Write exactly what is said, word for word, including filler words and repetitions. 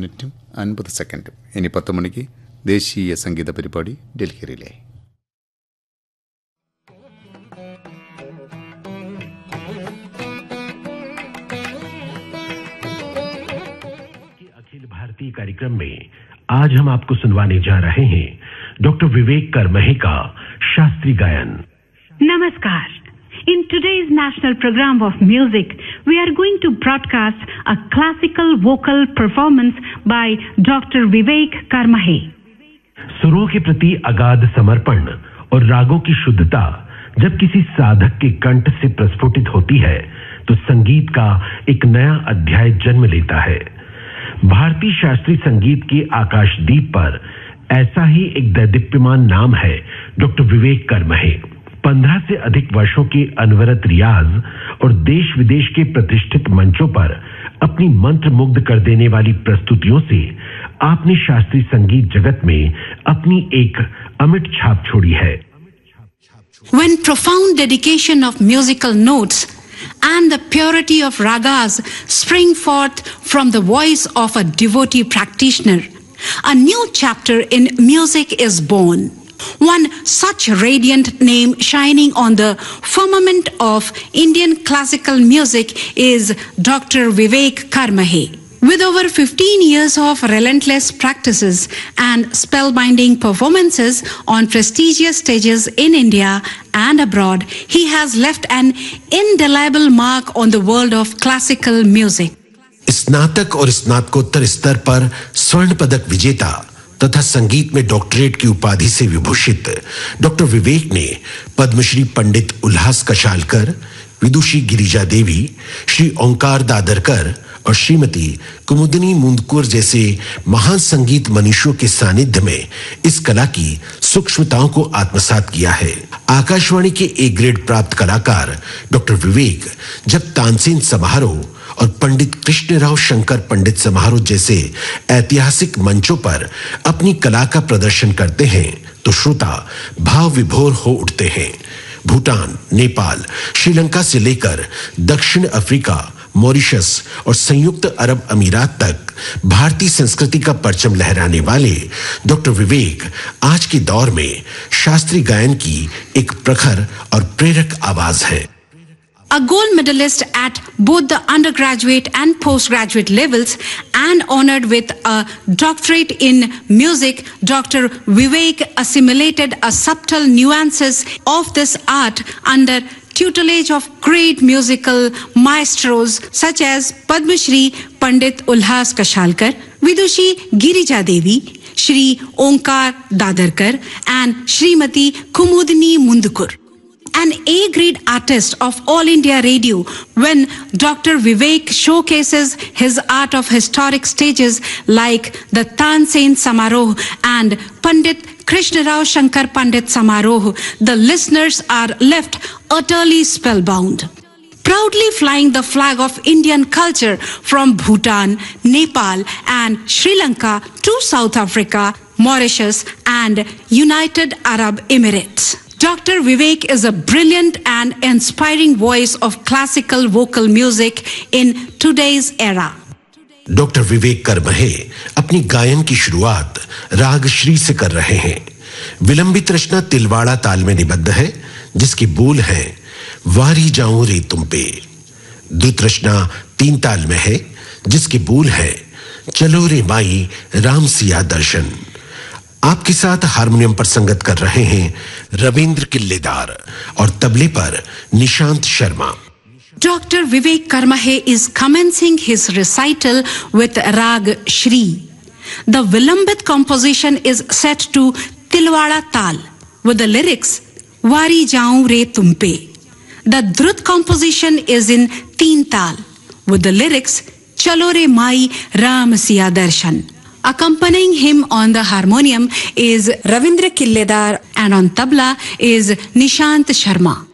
മിനിറ്റും അൻപത് സെക്കൻഡും. ഇനി പത്ത് മണിക്ക് ദേശീയ സംഗീത പരിപാടി ഡൽഹി റിലേ. अखिल भारतीय कार्यक्रम में आज हम आपको सुनवाने जा रहे हैं डॉक्टर विवेक करमहे का शास्त्रीय गायन. Namaskar. In today's national program of music, we are going to broadcast a classical vocal performance by Doctor Vivek Karmahe. सुरों के प्रति अगाध समर्पण और रागों की शुद्धता जब किसी साधक के कंठ से प्रस्फुटित होती है तो संगीत का एक नया अध्याय जन्म लेता है. भारतीय शास्त्रीय संगीत के आकाशदीप पर ऐसा ही एक दैदीप्यमान नाम है डॉक्टर विवेक करमहे. पंद्रह से अधिक वर्षों के अनवरत रियाज और देश विदेश के प्रतिष्ठित मंचों पर अपनी मंत्र मुग्ध कर देने वाली प्रस्तुतियों से आपने शास्त्रीय संगीत जगत में अपनी एक अमिट छाप छोड़ी है. When profound dedication of musical notes and the purity of ragas spring forth from the voice of a devotee practitioner, a new chapter in music is born. One such radiant name shining on the firmament of Indian classical music is Doctor Vivek Karmahe. With over fifteen years of relentless practices and spellbinding performances on prestigious stages in India and abroad, he has left an indelible mark on the world of classical music. स्नातक और स्नातकोत्तर स्तर पर स्वर्ण पदक विजेता तथा संगीत में डॉक्टरेट की उपाधि से विभूषित डॉक्टर विवेक ने पद्मश्री पंडित उल्हास कशालकर, विदुषी गिरिजा देवी, श्री ओंकार दादरकर और श्रीमती कुमुदिनी मुंदकुर जैसे महान संगीत मनीषियों के सानिध्य में इस कला की सूक्ष्मताओं को आत्मसात किया है. आकाशवाणी के ए ग्रेड प्राप्त कलाकार डॉक्टर विवेक जब तानसेन समारोह और पंडित कृष्णराव शंकर पंडित समारोह जैसे ऐतिहासिक मंचों पर अपनी कला का प्रदर्शन करते हैं तो श्रोता भाव विभोर हो उठते हैं. भूटान, नेपाल, श्रीलंका से लेकर दक्षिण अफ्रीका, मॉरिशस और संयुक्त अरब अमीरात तक भारतीय संस्कृति का परचम लहराने वाले डॉक्टर विवेक आज के दौर में शास्त्रीय गायन की एक प्रखर और प्रेरक आवाज है. A gold medalist at both the undergraduate and postgraduate levels and honored with a doctorate in music, Doctor Vivek assimilated a subtle nuances of this art under tutelage of great musical maestros such as Padma Shri Pandit Ulhas Kashalkar, Vidushi Girija Devi, Shri Onkar Dadarkar and Shrimati Kumudini Mundukur. An A-grade artist of All India Radio, when Doctor Vivek showcases his art of historic stages like the Tansen Samaroh and Pandit Krishnarao Shankar Pandit Samaroh, the listeners are left utterly spellbound. Proudly flying the flag of Indian culture from Bhutan, Nepal and Sri Lanka to South Africa, Mauritius and United Arab Emirates. Doctor Vivek is a brilliant and inspiring voice of classical vocal music in today's era. Doctor विवेक करमहे अपनी गायन की शुरुआत राग श्री से कर रहे हैं. विलंबित रचना तिलवाड़ा ताल में निबद्ध है जिसके बोल हैं वारी जाऊं रे तुम पे. द्रुत रचना तीन ताल में है जिसके बोल हैं चलो रे माई राम सिया दर्शन. आपके साथ हारमोनियम पर संगत कर रहे हैं रविंद्र किल्लेदार और तबले पर Nishant Sharma. Doctor Vivek Karmahe is commencing his recital with Rag Shri. The Vilambit composition is set to Tilwada Tal with the lyrics Vari Jaun Re Tumpe. The Drut composition is in Teen Tal with the lyrics Chalo Re Mai Ram Siya Darshan. Accompanying him on the harmonium is Ravindra Killedar and on tabla is Nishant Sharma.